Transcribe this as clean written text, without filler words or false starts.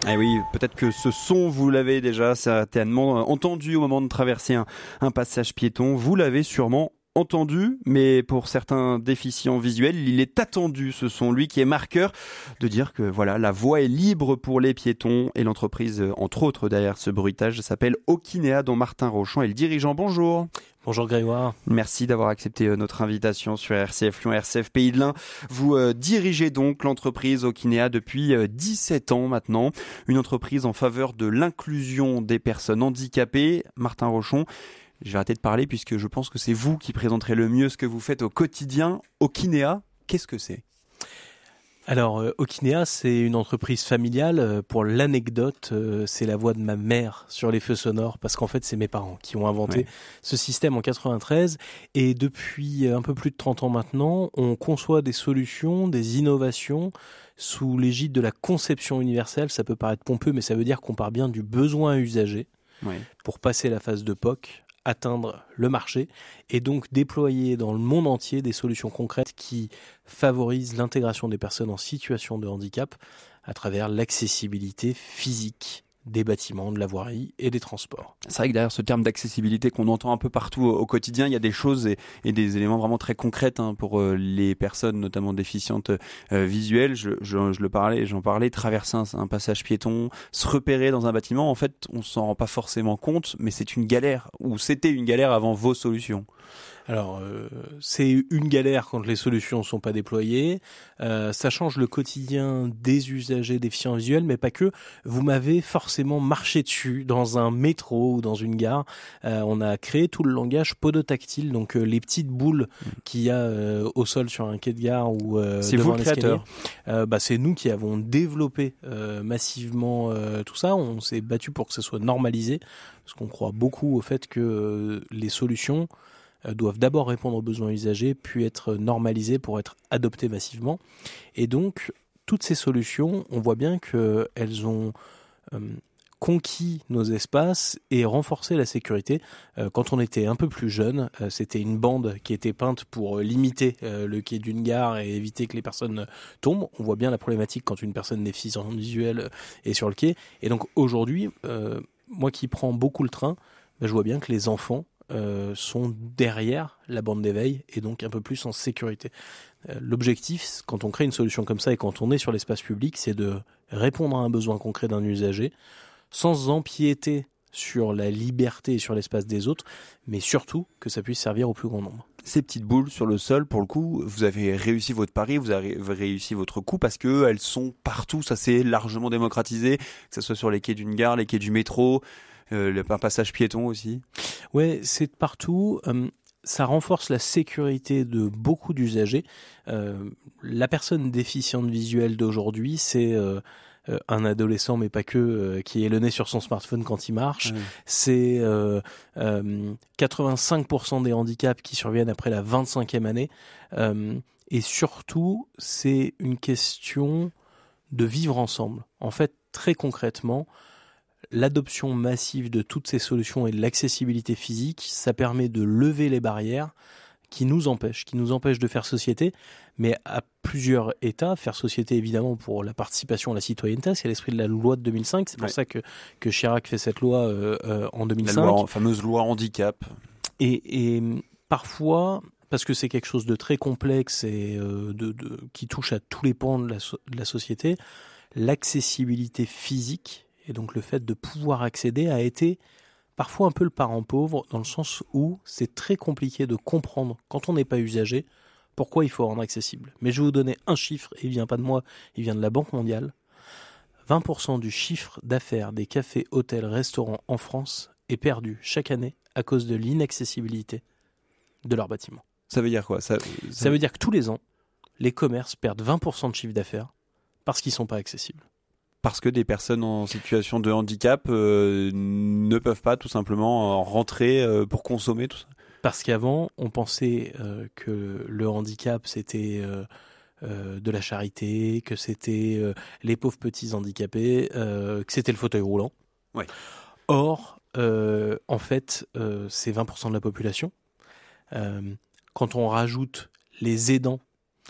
Eh oui, peut-être que ce son, vous l'avez déjà certainement entendu au moment de traverser un passage piéton. Vous l'avez sûrement entendu, mais pour certains déficients visuels, il est attendu ce son, lui qui est marqueur de dire que voilà, la voie est libre pour les piétons et l'entreprise, entre autres, derrière ce bruitage s'appelle Okinea, dont Martin Rochon est le dirigeant. Bonjour. Bonjour Grégoire. Merci d'avoir accepté notre invitation sur RCF Lyon, RCF Pays de l'Ain. Vous dirigez donc l'entreprise Okinea depuis 17 ans maintenant, une entreprise en faveur de l'inclusion des personnes handicapées. Martin Rochon, je vais arrêter de parler puisque je pense que c'est vous qui présenterez le mieux ce que vous faites au quotidien. Okinea, qu'est-ce que c'est ? Alors, Okinea, c'est une entreprise familiale. Pour l'anecdote, c'est la voix de ma mère sur les feux sonores, parce qu'en fait, c'est mes parents qui ont inventé ce système en 93. Et depuis un peu plus de 30 ans maintenant, on conçoit des solutions, des innovations sous l'égide de la conception universelle. Ça peut paraître pompeux, mais ça veut dire qu'on part bien du besoin usager pour passer la phase de POC, atteindre le marché et donc déployer dans le monde entier des solutions concrètes qui favorisent l'intégration des personnes en situation de handicap à travers l'accessibilité physique des bâtiments, de la voirie et des transports. C'est vrai que derrière ce terme d'accessibilité qu'on entend un peu partout au quotidien, il y a des choses et des éléments vraiment très concrets pour les personnes, notamment déficientes visuelles. J'en parlais, traverser un passage piéton, se repérer dans un bâtiment, en fait, on s'en rend pas forcément compte, mais c'est une galère, ou c'était une galère avant vos solutions. Alors, c'est une galère quand les solutions ne sont pas déployées. Ça change le quotidien des usagers déficients visuels, mais pas que. Vous m'avez forcément marché dessus dans un métro ou dans une gare. On a créé tout le langage podotactile, donc les petites boules qu'il y a au sol sur un quai de gare ou c'est devant vous le créateur. C'est nous qui avons développé massivement tout ça. On s'est battu pour que ça soit normalisé, parce qu'on croit beaucoup au fait que les solutions doivent d'abord répondre aux besoins usagers, puis être normalisées pour être adoptées massivement. Et donc, toutes ces solutions, on voit bien qu'elles ont conquis nos espaces et renforcé la sécurité. Quand on était un peu plus jeune, c'était une bande qui était peinte pour limiter le quai d'une gare et éviter que les personnes tombent. On voit bien la problématique quand une personne déficiente visuelle est sur le quai. Et donc aujourd'hui, moi qui prends beaucoup le train, je vois bien que les enfants sont derrière la bande d'éveil et donc un peu plus en sécurité. L'objectif, quand on crée une solution comme ça et quand on est sur l'espace public, c'est de répondre à un besoin concret d'un usager sans empiéter sur la liberté et sur l'espace des autres, mais surtout que ça puisse servir au plus grand nombre. Ces petites boules sur le sol, pour le coup, vous avez réussi votre pari, vous avez réussi votre coup parce que elles sont partout, ça s'est largement démocratisé, que ce soit sur les quais d'une gare, les quais du métro, le passage piéton aussi. Ouais, c'est partout. Ça renforce la sécurité de beaucoup d'usagers. La personne déficiente visuelle d'aujourd'hui, c'est un adolescent, mais pas que, qui est le nez sur son smartphone quand il marche. C'est 85% des handicaps qui surviennent après la 25e année. Et surtout, c'est une question de vivre ensemble. En fait, très concrètement, l'adoption massive de toutes ces solutions et de l'accessibilité physique, ça permet de lever les barrières qui nous empêchent de faire société, mais à plusieurs états. Faire société, évidemment, pour la participation à la citoyenneté, c'est l'esprit de la loi de 2005. C'est pour ça que Chirac fait cette loi en 2005. La fameuse loi handicap. Et parfois, parce que c'est quelque chose de très complexe et qui touche à tous les pans de la société, l'accessibilité physique, et donc le fait de pouvoir accéder, a été parfois un peu le parent pauvre, dans le sens où c'est très compliqué de comprendre, quand on n'est pas usager, pourquoi il faut rendre accessible. Mais je vais vous donner un chiffre, et il ne vient pas de moi, il vient de la Banque mondiale. 20% du chiffre d'affaires des cafés, hôtels, restaurants en France est perdu chaque année à cause de l'inaccessibilité de leurs bâtiments. Ça veut dire quoi ? Ça veut dire que tous les ans, les commerces perdent 20% de chiffre d'affaires parce qu'ils ne sont pas accessibles. Parce que des personnes en situation de handicap ne peuvent pas tout simplement rentrer pour consommer tout ça. Parce qu'avant, on pensait que le handicap, c'était de la charité, que c'était les pauvres petits handicapés, que c'était le fauteuil roulant. Ouais. Or, en fait, c'est 20% de la population. Quand on rajoute les aidants